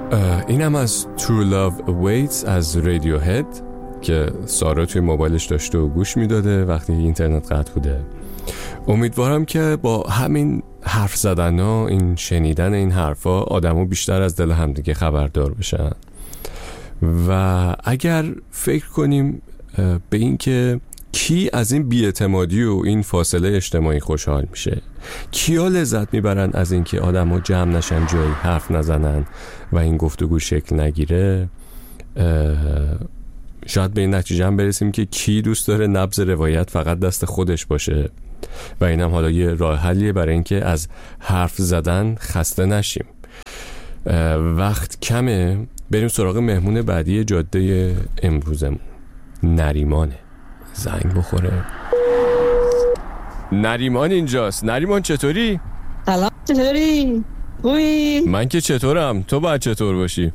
اینم از True Love Awaits از رادیوهد که سارا توی موبایلش داشته و گوش میداده وقتی اینترنت قطع بوده. امیدوارم که با همین حرف زدن ها، این شنیدن این حرفا، آدمو بیشتر از دل همدیگه خبردار بشن. و اگر فکر کنیم به این که کی از این بی‌اعتمادی و این فاصله اجتماعی خوشحال میشه، کیا لذت میبرن از این که آدم ها جمع نشن، جایی حرف نزنن و این گفتگو شکل نگیره، شاید به این نتیجه هم برسیم که کی دوست داره نبض روایت فقط دست خودش باشه. و اینم حالا یه راه حلیه برای اینکه از حرف زدن خسته نشیم. وقت کمه، بریم سراغ مهمون بعدی جاده امروزمون. نریمانه. زنگ بخوره. نریمان اینجاست. نریمان چطوری؟ سلام، چطوری؟ خوبی؟ من که چطورم، تو باید چطور باشی؟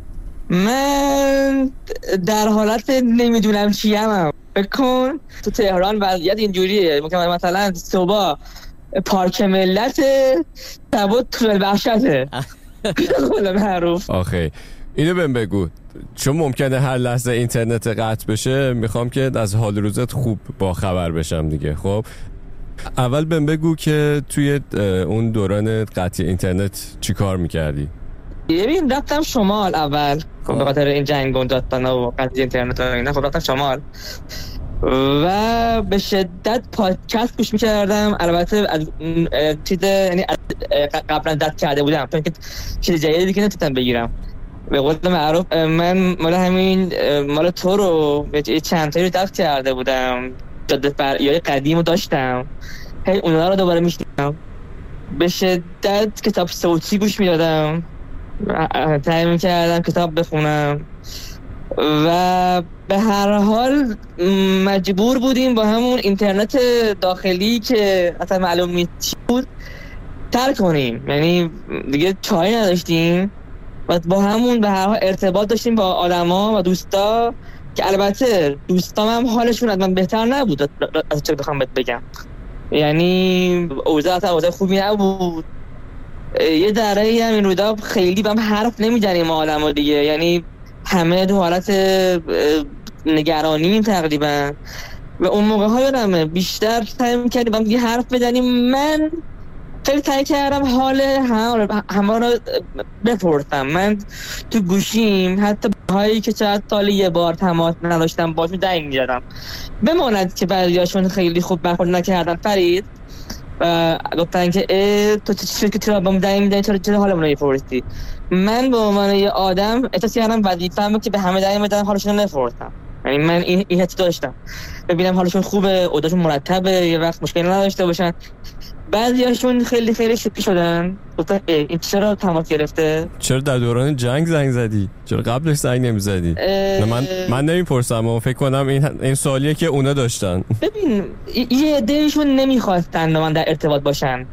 من در حالت نمیدونم چیم. بکن تو تهران وضعیت اینجوریه، مثلا صبح پارک ملت، شبا تو بخشته خلا معروف. آخه اینو بهم بگو، چون ممکنه هر لحظه اینترنت قطع بشه، میخوام که از حال روزت خوب با خبر بشم دیگه. خب اول بهم بگو که توی اون دوران قطع اینترنت چی کار میکردی؟ ببین رفتم شمال اول، خب به خاطر این جنگ و داستانا و قطع اینترنت و اینا، خب رفتم شمال و به شدت پادکست گوش میکردم. البته از چیز، یعنی قبلا دست کرده بودم چون که چیز جدیدی که نتونستم بگیرم. به قول معروف من مال تو رو چند تایی رو دست کرده بودم، جاده فرعی قدیم رو داشتم، هی اونا رو دوباره میشنیدم. به شدت کتاب صوتی گوش میدادم، سعی میکردم کتاب بخونم و به هر حال مجبور بودیم با همون اینترنت داخلی که اصلا معلوم نیست بود ترک کنیم. یعنی دیگه چایی نداشتیم و با همون به هر حال ارتباط داشتیم با آدما و دوستا که البته دوستام هم حالشون از من بهتر نبود از چه بخوام بگم. یعنی اوضاع خوبی نبود. یه درهی هم این رودا خیلی با هم حرف نمی‌زنیم ما آدما دیگه، یعنی همه تو حالت نگرانیم تقریبا. و اون موقع ها یادمه بیشتر سعی می‌کردیم با هم دیگه حرف بزنیم. من خیلی سعی کردم حال همه رو بپرسم. من تو گوشیم حتی هایی که چند سال یه بار تماس نداشتم باشون زنگ می‌زدم، بماند که بعضیاشون خیلی خوب برخورد نکردن. فرید و گفتن که تو چرا با من زنگ می‌زنی، چرا حالمون رو می‌پرسی؟ من به عنوان یه آدم احساس کردم وظیفه‌مه که به همه زنگ بزنم حالشون رو نپرسم. یعنی من این حس داشتم، ببینم حالشون خوبه، اوضاعشون مرتبه، یه وقت مشکلی نداشته باشن. بعضیاشون خیلی شوکه شدن، گفتن این چرا تماس گرفته؟ چرا در دوران جنگ زنگ زدی؟ چرا قبلش زنگ نمی‌زدی؟ من نمیپرسم و فکر کنم این سوالیه که اونا داشتن. ببین یه عده‌شون نمیخواستن با من در ارتباط باشن،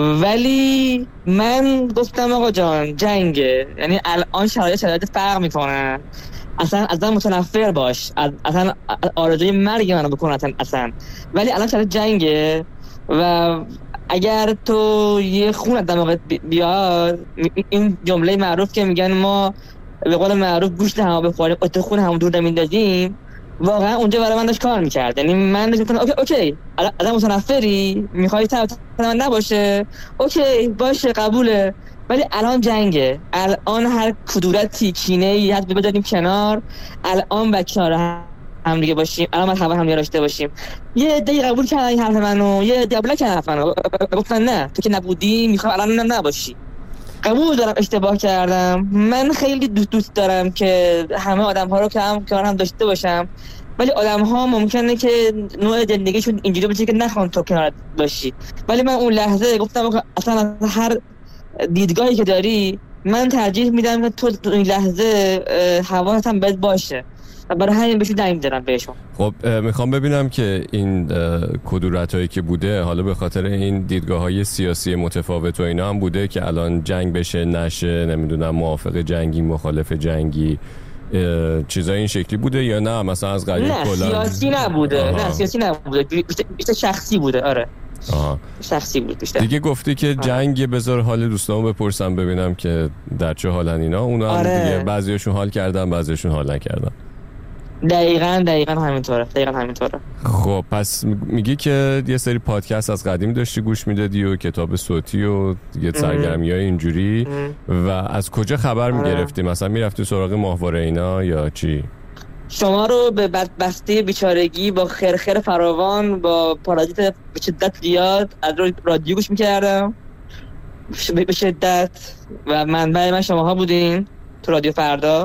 ولی من گفتم آقا جان جنگه، یعنی الان شرایط فرق میکنه، اصلا متنفر باش، اصلا آرزوی مرگ منو بکن اصلا، ولی الان شرایط جنگه و اگر تو یه خون از دماغت بیاد، این جمله معروف که میگن ما به قول معروف گوشت همو بخوریم قطع خون هم دور نمیندازیم، واقعا اونجا برای من داشت کار میکرد. یعنی من داشت میکنم اوکی الان متنفری، میخوای من نباشه، اوکی باشه قبوله، ولی الان جنگه، الان هر کدورتی کینه‌ای حد بذاریم کنار، الان بچه‌ها هم دیگه باشیم، الان من خبر هم داشته باشیم. یه عده قبول کردن این حرف منو، یه عده قبول نکردن حرف منو، گفتن نه تو که نبودی، میخوام الان نباشی. قبول دارم اشتباه کردم، من خیلی دوست دارم که همه آدم‌ها رو کنار هم داشته باشم، ولی آدم‌ها ممکنه که نوع زندگیشون اینجوری باشه که نخوان تو کنار باشی. ولی من اون لحظه گفتم اصلا هر دیدگاهی که داری من ترجیح میدم که تو این لحظه حواست هم بهت باشه، برای همین بهشون زنگ می‌زنم بهشون. خب میخوام ببینم که این کدورتایی که بوده، حالا به خاطر این دیدگاه‌های سیاسی متفاوت و اینا هم بوده که الان جنگ بشه نشه، نمیدونم موافق جنگی مخالف جنگی، چیزای این شکلی بوده یا نه مثلا از قبیل کلا؟ نه سیاسی نبوده. نه سیاسی نبوده، بیشتر شخصی بوده. آره شخصی بود بیشتر. دیگه گفتی که جنگ بذار حال دوستامو بپرسم ببینم که در چه حالن اینا. اونا هم دیگه بعضیاشون حال کردن بعضیاشون حال نکردن. دقیقاً همینطوره. خب پس میگی که یه سری پادکست از قدیم داشتی گوش میدادی و کتاب صوتی و یه سرگرمی‌های اینجوری و از کجا خبر میگرفتی؟ مثلا میرفتی سراغ ماهواره اینا یا چی؟ شما رو به بدبختی بیچارگی با خرخر فراوان با پارازیت به شدت زیاد از رادیو گوش میکردم به شدت و منبع من شماها بودین تو رادیو فردا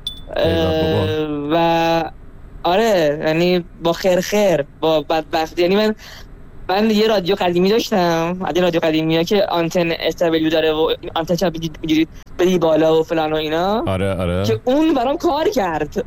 و آره یعنی با خرخر با بدبختی. یعنی من یه رادیو قدیمی داشتم، از این رادیو قدیمی ها که آنتن استابلیو داره و آنتن چپ میگیری بدی بالا و فلان و اینا. آره که اون برام کار کرد.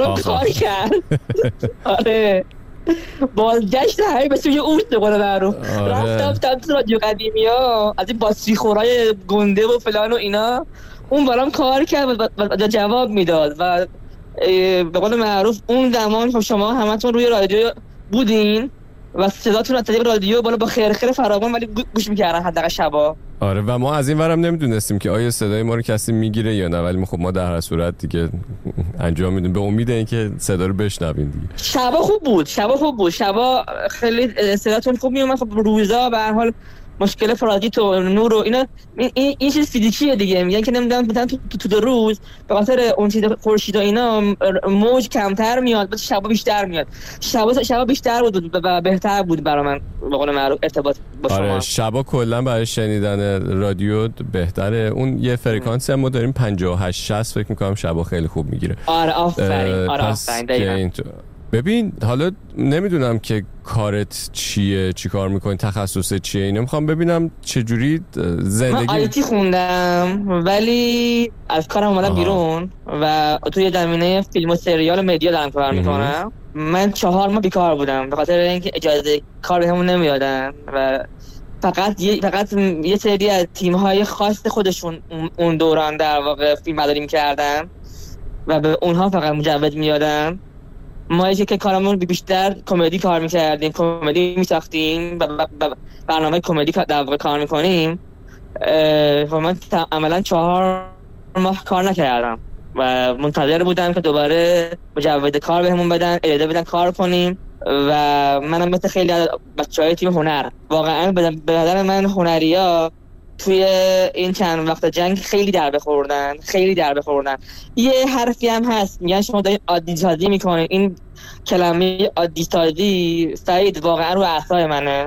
آره بازگشت هایی به سوی اوست به قول معروف. رفتم تو رادیو قدیمی ها از این باتری خورای گنده و فلان و اینا، اون برام کار کرد و جواب میداد و به قول معروف اون زمان شما همتون روی رادیو بودین و صداتون از طریق رادیو بالا با خرخر فراوان ولی گوش میکردن حداقل شبا. آره و ما از این ورم نمیدونستیم که آیا صدای ما رو کسی میگیره یا نه، ولی خب ما در هر صورت دیگه انجام میدیم به امید اینکه صدا رو بشنوین دیگه. شبا خوب بود. شبا خیلی صداتون خوب میومد. خب روزا به هر حال مشکل فرادیت و نور و اینا این چیز فیزیکیه دیگه. میگن که نمیدونم مثلا تو روز به خاطر اون چیز خورشید و اینا موج کمتر میاد بعد شبا بیشتر میاد. شبا بیشتر بود و بهتر بود برای من به قول معروف ارتباط با شما. آره شبا کلا برای شنیدن رادیو بهتره. اون یه فرکانسی هم ما داریم 58 60 فکر می‌کنم شبا خیلی خوب میگیره. آره آفرین. ببین حالا نمیدونم که کارت چیه، چی کار میکنی، تخصصت چیه، اینو میخوام ببینم چجوری زندگی. من آیتی خوندم ولی از کارم اومدم بیرون و توی زمینه فیلم و سریال و مدیا دارم کار میکنم. من 4 ماه بیکار بودم به خاطر اینکه اجازه کار بهمون نمیدادن و فقط یه سری از تیم‌های خاص خودشون اون دوران در واقع فیلم برداری می‌کردن و به اونها فقط مجوز میدادن. ما که کارمون بیشتر کمدی کار میکردیم، کمدی میساختیم و برنامه کمدی در واقع کار میکنیم و من عملا 4 ماه کار نکردم و منتظر بودم که دوباره مجوز کار بهمون بدن، اجازه بدن کار کنیم و منم مثل خیلی از بچهای تیم هنر واقعا به نظر من هنریا توی این چند وقت جنگ خیلی در بخوردن. یه حرفی هم هست میگن شما دارین عادی سازی میکنین. این کلمه عادی سازی سعید واقعا رو اعصاب منه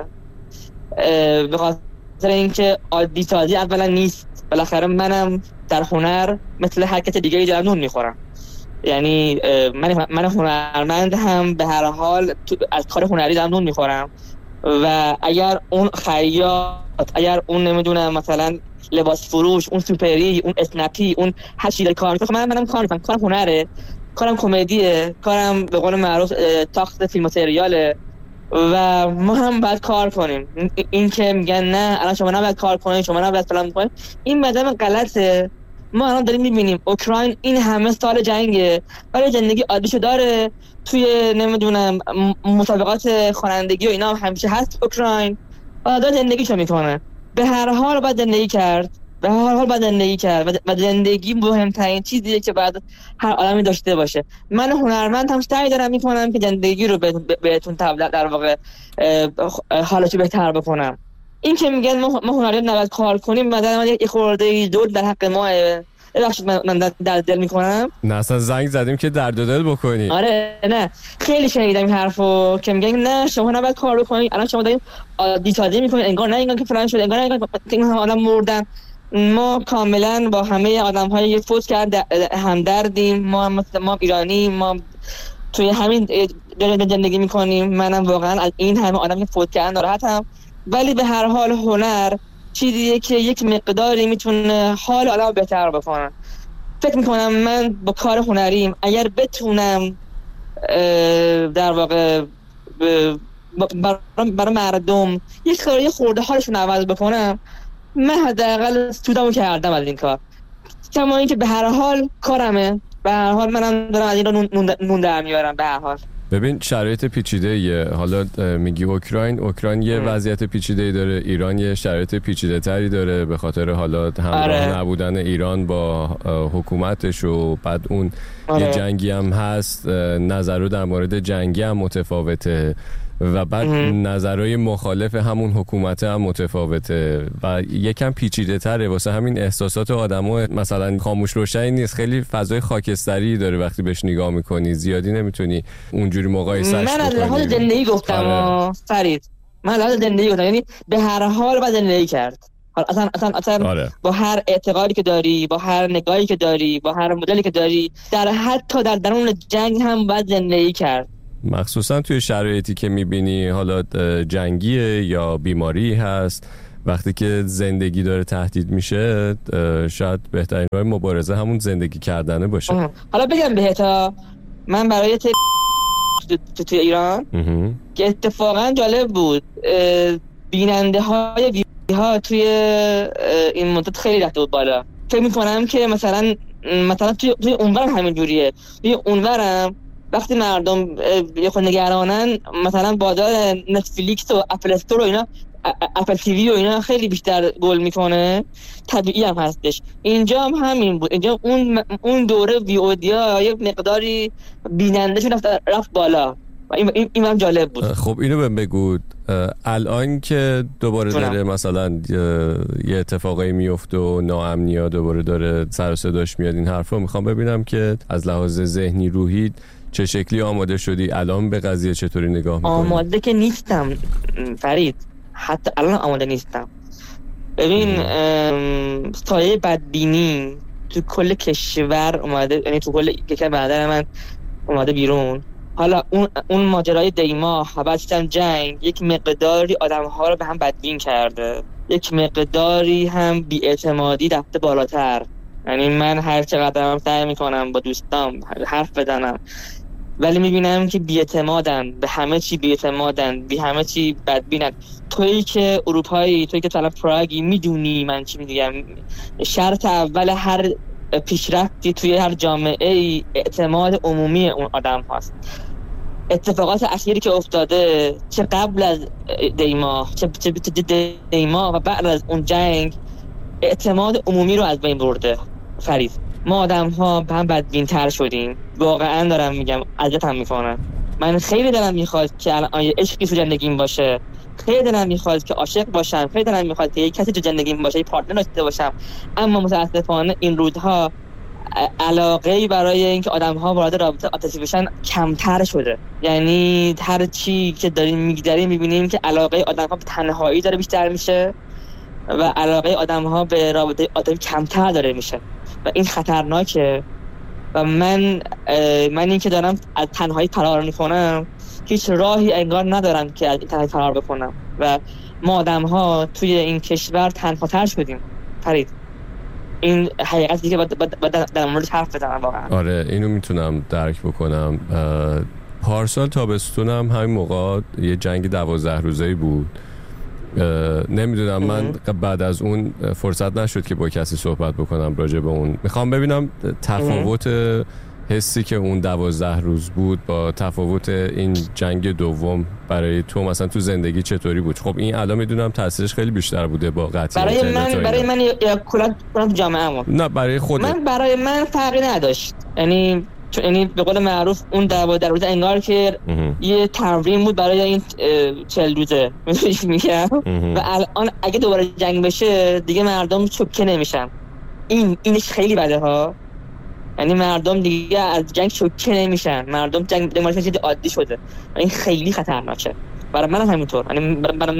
به خاطر اینکه عادی سازی اولا نیست. بالاخره منم در هنر مثل هر کس دیگه‌ای دارم نون میخورم. یعنی من هنرمند هم به هر حال از کار هنری دارم نون میخورم و اگر اون خیاط، اگر اون نمیدونم مثلا لباس فروش، اون سوپری، اون اسنپی، اون هر چیزی کار میکنه، منم کار میکنم. کارم هنره، کارم کمدیه، کارم به قول معروف تاخت فیلم و سریاله و ما هم باید کار کنیم. این که میگن نه الان شما نباید کار کنید، شما نباید فلان کنید، این مدام غلطه. ما الان داریم میبینیم اوکراین این همه سال جنگه ولی زندگی عادیشو داره. توی نمیدونم مسابقات خوانندگی و اینا هم همیشه هست اوکراین و داره زندگیشو میکنه. به هر حال باید زندگی کرد و زندگی مهمترین چیزیه که باید هر آدمی داشته باشه. من هنرمند هم سعی دارم میکنم که زندگی رو بهتون در واقع حالتو بهتر بکنم. این که میگن ما هنریان نباید کار کنیم مثلا من یه خورده دور در حق ما ببخشید من در دل میکنم. نه اصلا زنگ زدیم که درد دل بکنی. آره نه خیلی شنیدم این حرفو که میگن نه شما نباید کار بکنید، الان شما دارین عادی سازی میکنید، انگار نه انگار که فلان شده، انگار نه که این آدم مردن. ما کاملا با همه آدم‌های فوت کرد همدردیم. ما ایرانی، ما توی همین زندگی میکنیم. منم واقعا از این همه آدم که فوت کردن ناراحتم، ولی به هر حال هنر چیزیه که یک مقداری میتونه حال آدم بهتر بکنه. فکر میکنم من با کار هنریم اگر بتونم در واقع برای مردم یه خورده حالشون عوض بکنم، من حداقل سودمو کردم از این کار. کما اینکه به هر حال کارمه، به هر حال منم دارم از این رو نون در میارم. به هر حال ببین شرایط پیچیده یه، حالا میگی اوکراین یه وضعیت پیچیده داره، ایران یه شرایط پیچیده تری داره به خاطر حالا همراه نبودن ایران با حکومتش و بعد اون یه جنگی هم هست، نظر در مورد جنگی هم متفاوته و بعد نظرهای مخالف همون حکومت هم متفاوته و یکم پیچیده تره، واسه همین احساسات آدمو مثلا خاموش روشنی نیست، خیلی فضای خاکستری داره وقتی بهش نگاه میکنی، زیادی نمیتونی اونجوری مقایسهش بکنی. من از لحاظ زندگی گفتم فرید، من از لحاظ زندگی گفتم، یعنی به هر حال باید زندگی کرد. اصلا با هر اعتقادی که داری، با هر نگاهی که داری، با هر مدلی که داری، حتی در درون جنگ هم باید زندگی کرد. مخصوصا توی شرایطی که میبینی حالا جنگیه یا بیماری هست، وقتی که زندگی داره تهدید میشه، شاید بهترین راه مبارزه همون زندگی کردنه باشه. حالا بگم بهتا، من برای توی ایران که اتفاقا جالب بود، بیننده های ویدیو ها توی این مدت خیلی رفته بود بالا. فکر میکنم که مثلا توی اونورم همین جوریه، توی اونورم وقتی مردم یه خود نگرانن، مثلا بازار نتفلیکس و اپل استور و اینا، اپل تیوی و اینا خیلی بیشتر گل میکنه، طبیعی هم هستش. اینجا هم همین بود، اینجا اون دوره ویودیا یه مقداری بینندهشون رفت بالا و این هم جالب بود. خب اینو بهم بگو، الان که دوباره داره مثلا یه اتفاقی میفته و ناامنی‌ها دوباره داره سر و صداش میاد، این حرفا میخوام ببینم که از لحاظ ذهنی روحی چه شکلی آماده شدی؟ الان به قضیه چطوری نگاه میکنی؟ آماده که نیستم فرید، حتی الان آماده نیستم. ببین سایه بدبینی تو کل کشور اومده، یعنی تو کل کشور برادر من اومده بیرون. حالا اون ماجرای دیما بعدشم جنگ یک مقداری آدم‌ها رو به هم بدبین کرده، یک مقداری هم بی‌اعتمادی رفته بالاتر. یعنی من هر چقدر هم سعی میکنم با دوستام حرف بزنم، ولی میبینم که بی‌اعتمادن، به همه چی بی‌اعتمادن، به همه چی بدبینن. تویی که اروپایی، تویی که طرف پراگی، میدونی من چی میگم. شرط اول هر پیشرفتی توی هر جامعه اعتماد عمومی اون آدم هست. اتفاقات اخیری که افتاده، چه قبل از دیما، چه دیما و بعد از اون جنگ، اعتماد عمومی رو از بین برده فرید. ما آدم ها به هم بدبین تر شدیم، واقعا دارم میگم، اذیتم میکنه. من خیلی دلم میخواد که الان یه عشقی تو زندگیم باشه، خیلی دلم میخواد که عاشق باشم، خیلی دلم میخواد که یه کسی تو زندگیم باشه، یه پارتنر داشته باشم، اما متاسفانه این روزها علاقه‌ای برای اینکه آدم‌ها وارد رابطه عاطفی بشن کمتر شده. یعنی هر چی که داریم میگذریم میبینیم که علاقه آدم‌ها به تنهایی داره بیشتر میشه و علاقه آدم‌ها به رابطه عاطفی کمتر داره میشه و این خطرناکه. و من این که دارم از تنهایی فرار میکنم، هیچ راهی انگار ندارم که از تنهایی فرار بکنم و ما آدم‌ها توی این کشور تنهاتر شدیم فرید. این حقیقتی که در موردش حرف بزنم واقعا. آره اینو میتونم درک بکنم. پارسال تابستونم همین موقع یه جنگ 12 روزه‌ای بود. نمیدونم، من بعد از اون فرصت نشد که با کسی صحبت بکنم راجع به اون. میخوام ببینم تفاوت حسی که اون 12 روز بود با تفاوت این جنگ دوم برای تو مثلا تو زندگی چطوری بود؟ خب این الان میدونم تاثیرش خیلی بیشتر بوده با قطعیت. برای من یا کلا جامعه‌مون. نه برای خودت. برای من فرقی نداشت. یعنی به قول معروف اون 12 روزه انگار که یه تمرین بود برای این 40 روزه میگم. و الان اگه دوباره جنگ بشه دیگه مردم چوکه نمیشن. اینش خیلی بده ها. یعنی مردم دیگه از جنگ شوکه نمیشن، مردم جنگ دمارش چیز عادی شده و این خیلی خطرناکه. برای منم همینطور. یعنی برای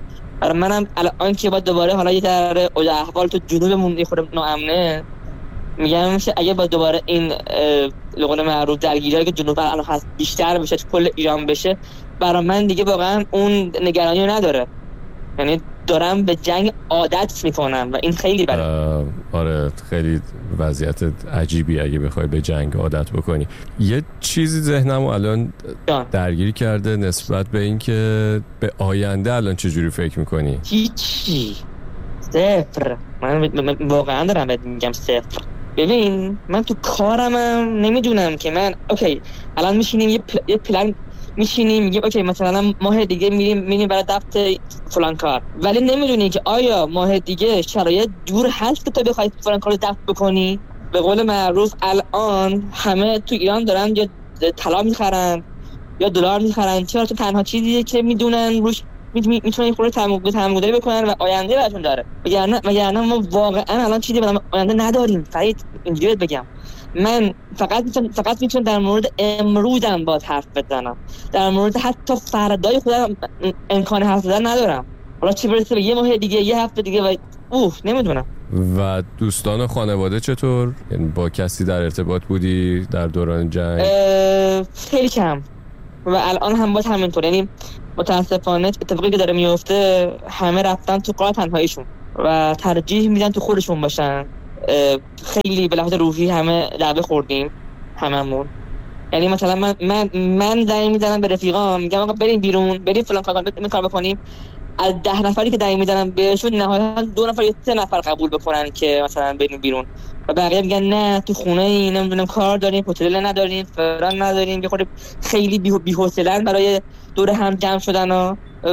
منم الان که با دوباره حالا یه ذره احوال تو جنوبمون یه خورده ناامنه، میگم که اگه با دوباره این لغون معروف درگیریایی که جنوب الان هست بیشتر بشه، تو کل ایران بشه، برای من دیگه واقعا اون نگرانی نداره. یعنی دارم به جنگ عادت میکنم و این خیلی بده. آره خیلی وضعیت عجیبی اگه بخوای به جنگ عادت بکنی. یه چیزی ذهنمو الان درگیر کرده نسبت به این که به آینده الان چجوری فکر میکنی؟ هیچی، صفر. من واقعا دارم بهت میگم صفر. ببین من تو کارمم نمیدونم که من اوکی الان میشینیم یه پلن میشینیم میگیم اوکی مثلا ماه دیگه میریم برای ضبط فلان کار، ولی نمیدونی که آیا ماه دیگه شرایط جور هست که تو بخوای فلان کارو ضبط بکنی. به قول معروف الان همه تو ایران دارن یا طلا میخرن یا دلار میخرن، چرا؟ تو تنها چیزیه که میدونن روش میتونن خورده تمام‌گذاری بکنن و آینده براشون داره. وگرنه ما واقعا الان چیزی به آینده نداریم. فرید اینجوری بگم، من فقط میتونم در مورد امروزم باز حرف بزنم، در مورد حتی فردای خودم امکان حرف زدن ندارم. حالا چی برسه به یه ماه دیگه، یه هفته دیگه و نمیدونم. و دوستان و خانواده چطور؟ یعنی با کسی در ارتباط بودی در دوران جنگ؟ خیلی کم و الان هم باز همینطور. یعنی متاسفانه اتفاقی که داره میفته همه رفتن تو قار تنهاییشون و ترجیح میدن تو خودشون باشن. خیلی به لحاظ روحی همه ضربه خوردیم هممون. یعنی مثلا من زنگ میزنم به رفیقام میگم آقا بریم بیرون، بریم فلان کار بکنیم. از 10 نفری که زنگ میزنم بهشون نهایتا 2 نفر یا 3 نفر قبول بکنن که مثلا بریم بیرون و بقیه میگن نه تو خونه ای، نمیدونم کار داریم، هتل نداریم، فران نداریم. یه خورده خیلی بی‌حوصله‌ان برای دور هم جمع شدن و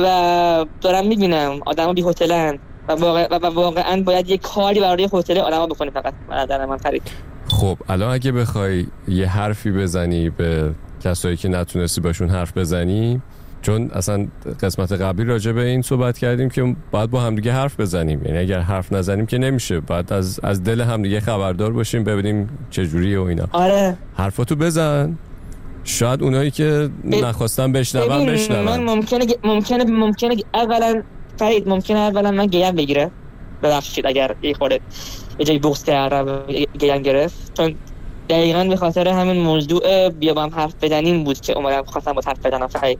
دارم میبینم آدما بی‌حوصله‌ان و واقعا باید یه کاری برای حوصله آدما بکنیم. فقط نظر من فرید. خب الان اگه بخوای یه حرفی بزنی به کسایی که نتونستی باشون حرف بزنی، چون اصلا قسمت قبلی راجع به این صحبت کردیم که باید با همدیگه حرف بزنیم، یعنی اگر حرف نزنیم که نمیشه، باید از دل همدیگه خبردار باشیم ببینیم چه جوریه و اینا. آره حرفاتو بزن، شاید اونایی که نخواستن بشنون. من ممکنه اولا فرید اولا من گیم بگیره، ببخشید اگر یه خورده یه جایی بغض کردم گیم گرفت، چون دقیقاً به خاطر همین موضوع بیا با هم حرف بزنیم بود که اومدم خواستم با حرف بزنم. فرید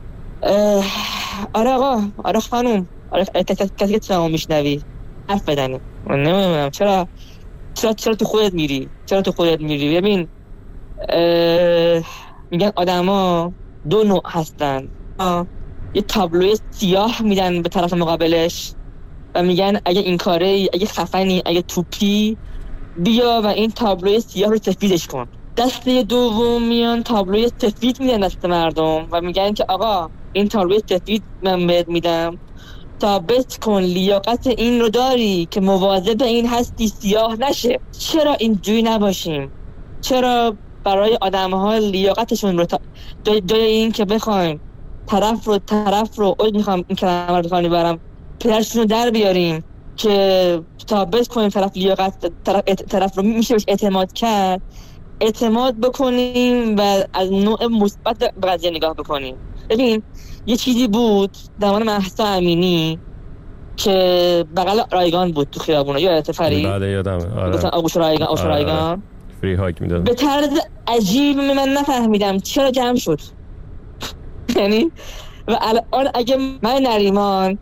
آره آقا، آره خانم، آره کسی که تو میشنوی حرف بزنیم. من نمیدونم چرا تو خودت میری. ببین میگن آدما 2 نوع هستن، یه تابلوی سیاه میدن به طرف مقابلش و میگن اگه این کاره، اگه خفنی، اگه توپی، بیا و این تابلوی سیاه رو سفیدش کن. دسته دوم میان تابلوی سفید میدن دست مردم و میگن که آقا این تابلوی سفید من بهت میدم، ثابت کن لیاقت این رو داری که مواظب این هستی سیاه نشه. چرا اینجوری نباشیم؟ چرا برای آدم‌ها لیاقتشون رو جای این که بخوایم طرف رو میخوام این کلمه رو بخوام برم پدرشون رو در بیاریم که ثابت کنیم طرف لیاقت طرف رو میشه بهش اعتماد کرد، اعتماد بکنیم و از نوع مثبت به قضیه نگاه بکنیم. ببین یه چیزی بود زمان مهسا امینی که بغل رایگان بود تو خیابونه، یادت فرید؟ بله یادمه. آره مثلا آغوش رایگان فری هاگ میداد. به طرز عجیب من نفهمیدم چرا جمع شد. یعنی و الان اگه من نریمان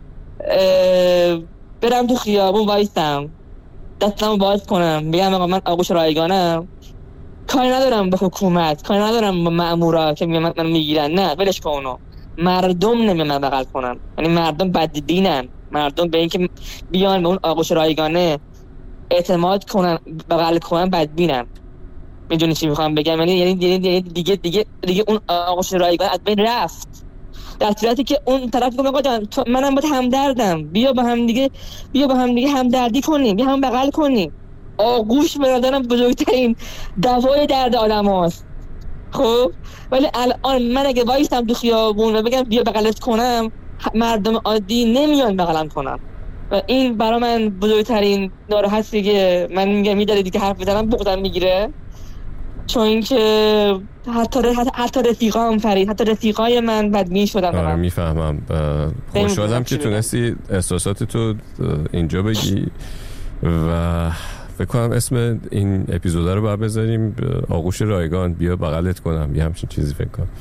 برم تو خیابون وایستم دستمو باز کنم بگم آقا من آغوش رایگانم، کاری ندارم به حکومت، کاری ندارم با مأمورا که من میگیرن، نه ولش کن اونو. مردم نمیان بغل کنن، یعنی مردم بدبینن، مردم به این که بیان به اون آغوش رایگانه اعتماد کنن بغل کنن بدبینن. میدونی چی میخوام بگم؟ یعنی دیگه اون آغوش رایگان از بین رفت، در صورتی که اون طرف میگه آقا جان منم باهات همدردم، بیا با هم دیگه همدردی کنیم، بیا هم بغل کنیم. آغوش به نظرم بزرگترین دوای درد آدم هاست. خب ولی الان من اگه وایستم تو خیابون و بگم بیا بغلت کنم، مردم عادی نمیان بغلم کنم و این برای من بزرگترین ناراحتی که من میگم میداره دیگه حرف بزنم بغضم میگیره. چون اینکه حتی رفیقام فرید، حتی رفیقای من بدبین شدن. آره میفهمم. خوشحالم که تونستی احساساتتو اینجا بگی و فکر کنم اسم این اپیزود رو باید بذاریم آغوش رایگان، بیا بغلت کنم، یه همچین چیزی فکر کنم.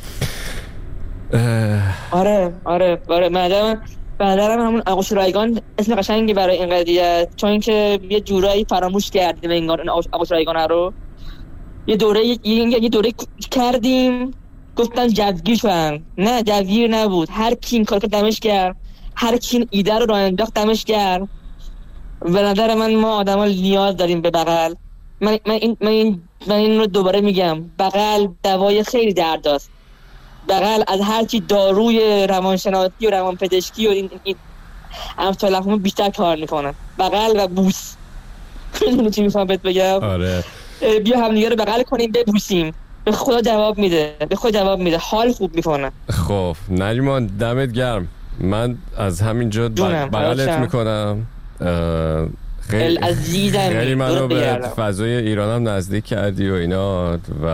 آره بعدم همون آغوش رایگان اسم قشنگی برای این قضیه، چون که یه جورایی فراموش کردیم انگار این آغوش رایگان رو. یه دوره کردیم گفتن جوگیر شدن، نه جوگیر نبود. هر کی این کار که دمش کرد، هر کی این ایده رو راه انداخت دمش کرد. به نظر من ما آدما نیاز داریم به بغل من این رو دوباره میگم، بغل دوای خیلی درداست. بغل از هر چی داروی روانشناسی و روانپزشکی و این امثال افهام بیشتر کار میکنه. بغل و بوس. میدونی چی میخوام بهت بگم؟ آره. بیا هم دیگه رو بغل کنیم ببوسیم. به خدا جواب میده، حال خوب میکنه. خب نریمان دمت گرم. من از همینجا بغلت میکنم. خیلی منو به فضای ایرانم نزدیک کردی و اینا و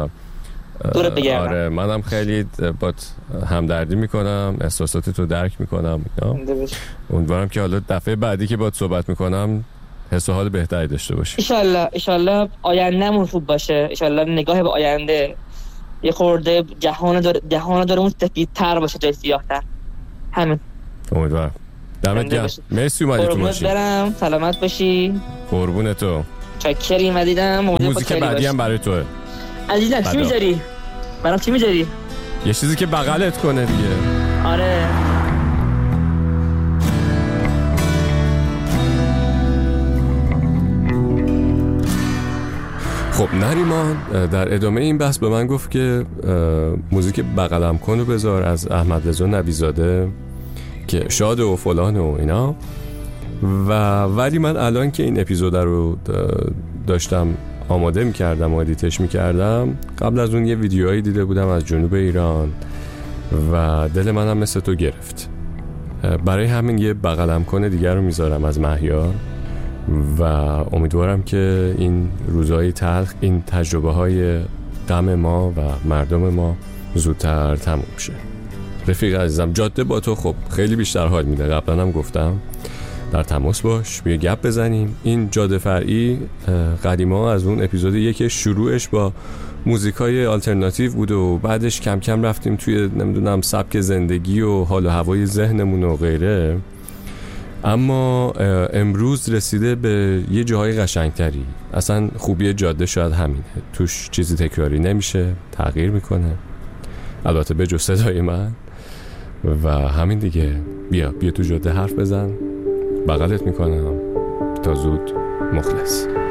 آره منم خیلی با همدردی میکنم، احساساتت رو درک میکنم اینا. امیدوارم که حالا دفعه بعدی که باهات صحبت میکنم حس و حال بهتری داشته باشی. ایشالله آیندهمون خوب باشه. ایشالله نگاه به آینده یه خورده جهان داره اون سفیدتر باشه جای سیاه‌تر. همین امیدوارم. دمت گرم. مرسی اومدی تو ماشین. برم سلامت باشی. قربون تو. چاکریم دیدم. موزیک بعدی هم برای توه. عزیزم چی می‌ذاری؟ برام چی می‌ذاری؟ یه چیزی که بغلت کنه دیگه. آره. خب نریمان در ادامه این بحث به من گفت که موزیک بغلم کن رو بذار از احمد رضا نوی‌زاده که شاد و فلان و اینا. ولی من الان که این اپیزود رو داشتم آماده میکردم و ادیتش میکردم، قبل از اون یه ویدیوهایی دیده بودم از جنوب ایران و دل منم مثل تو گرفت. برای همین یه بغلم کن دیگر رو میذارم از مهیار و امیدوارم که این روزهای تلخ، این تجربه های غم ما و مردم ما زودتر تموم شه. رفیق عزیزم جاده با تو خب خیلی بیشتر حال میده. قبلا هم گفتم در تماس باش، بیا گپ بزنیم. این جاده فرعی قدیما از اون اپیزود یک شروعش با موزیکای آلترناتیو بود و بعدش کم کم رفتیم توی نمیدونم سبک زندگی و حال و هوای ذهنمون و غیره. اما امروز رسیده به یه جاهای قشنگتری. اصلا خوبی جاده شاید همینه، توش چیزی تکراری نمیشه، تغییر میکنه، البته به جز صدای من و همین دیگه. بیا تو جاده حرف بزن، بغلت میکنم. تا زود، مخلص.